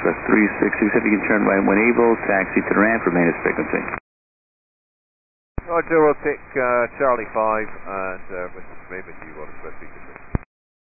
Southwest 366, if you can turn right when able, taxi to the ramp, remain as frequency. Roger, we'll take Charlie 5 and Mr. Raymond, you want to speak to